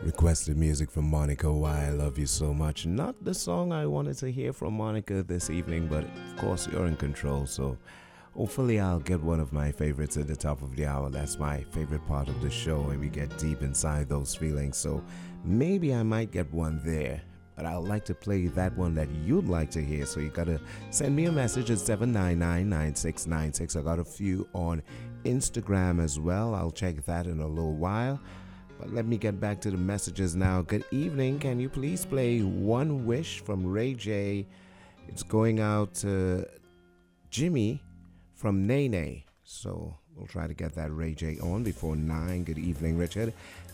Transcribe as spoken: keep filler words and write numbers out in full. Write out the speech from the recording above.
Requested music from Monica, Why I Love You So Much. Not the song I wanted to hear from Monica this evening, but of course you're in control, so hopefully I'll get one of my favorites at the top of the hour. That's my favorite part of the show, and we get deep inside those feelings, so maybe I might get one there. But I'd like to play that one that you'd like to hear, so you gotta send me a message at seven nine nine, nine six nine six. I got a few on Instagram as well. I'll check that in a little while. But let me get back to the messages now. Good evening. Can you please play One Wish from Ray J? It's going out to Jimmy from Nene. So we'll try to get that Ray J on before nine. Good evening, Richard.